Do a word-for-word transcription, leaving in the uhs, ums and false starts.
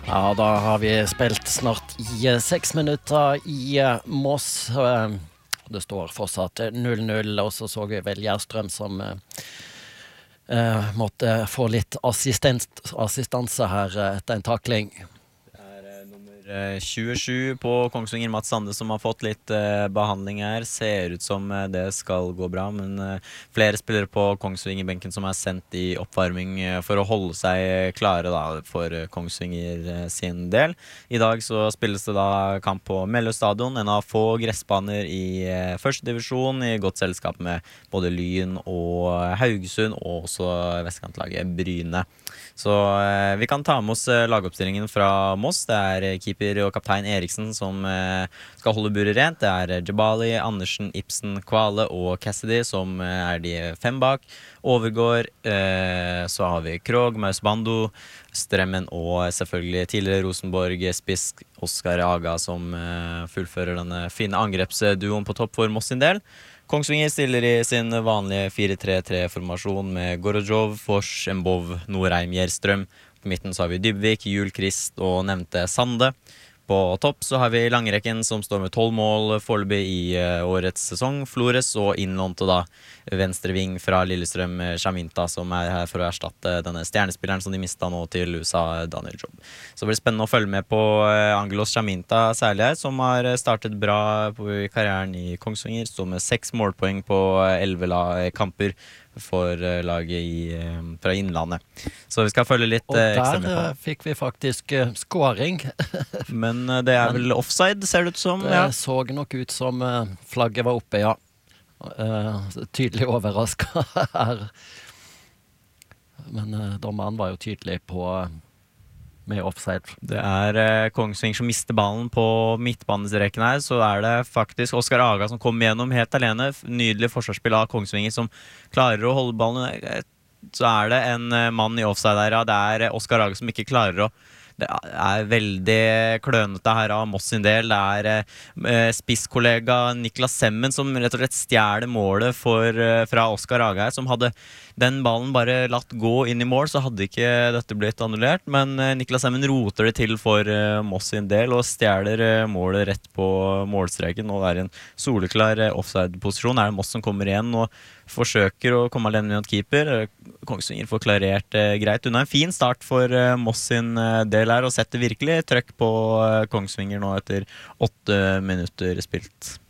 Ja, da har vi spilt snart i eh, seks minutter i eh, Moss. Eh, Det står fortsatt null null, og så så vi vel Gjerstrøm som eh, eh, måtte få litt assistent, assistanse her eh, etter en takling. Eh, tjuesju på Kongsvinger, Mats Sande, som har fått litt eh, behandling her. Ser ut som eh, det skal gå bra, men eh, flere spillere på Kongsvinger-benken som er sendt i oppvarming eh, for å holde seg klare da, for eh, Kongsvinger eh, sin del. I dag så spilles det da kamp på Mellø stadion, en av få gressbaner i eh, første divisjon, i godt selskap med både Lyn og Haugesund, og også vestkantlaget Bryne. Så eh, vi kan ta med oss eh, lagoppstillingen fra Moss. Det er eh, keeper og kaptein Eriksen som eh, skal holde buret rent. Det er eh, Jabali, Andersen, Ibsen, Kvale og Cassidy som eh, er de fem bak. Overgård, eh, så har vi Krog, Mausbando, Stremmen og selvfølgelig tidligere Rosenborg-spiss Oskar Aga som eh, fullfører denne fine angrepsduoen på topp for Moss sin del. Kongsvinger stiller i sin vanlige fire tre tre-formasjon med Gorodjov, Fors, Mbov, Norheim, Gjerstrøm. På midten så har vi Dybvik, Jul Krist og nevnte Sande. På topp så har vi langrekken som står med tolv mål foreløpig i uh, årets sesong. Flores og innlånte da venstre ving fra Lillestrøm, Chaminta, som er her for å erstatte denne stjernespilleren som de mistet nå til U S A, Daniel Jobb. Så det blir spennende å følge med på uh, Angelos Chaminta særlig her, som har startet bra på karrieren i Kongsvinger. Står med seks målpoeng på elleve uh, kamper for uh, laget i, uh, fra Innlandet. Så vi skal følge litt uh, ekstra med på. Og der uh, fikk vi faktisk uh, scoring. Men uh, det er vel offside, ser det ut som. Det ja. så nok ut som uh, flagget var oppe, ja. Uh, tydelig overrasket her. Men uh, dommeren var jo tydelig på uh, med offside. Det er eh, Kongsvinger som mister ballen på midtbanestreken her. Så er det faktisk Oskar Aga som kommer gjennom helt alene. Nydelig forsvarsspill av Kongsvinger som klarer å holde ballen. Så er det en eh, mann i offside her. Ja. Det er eh, Oskar Aga som ikke klarer å. Det er veldig klønete her av Moss sin del. Det er eh, spisskollega Niklas Semmen som rett og slett stjeler målet for, eh, fra Oskar Aga her, som hadde den ballen bare latt gå inn i mål, så hadde ikke dette blitt annullert. Men eh, Niklas Semmen roter det til for eh, Moss sin del og stjeler eh, målet rett på målstreken. Og det er en soleklar eh, offside-posisjon. Er det Moss som kommer igjen og forsøker å komme alene med en keeper. Kongsvinger får klarert eh, greit unna. En fin start for eh, Moss sin eh, del her, og setter virkelig trøkk på eh, Kongsvinger nå etter åtte minutter spilt.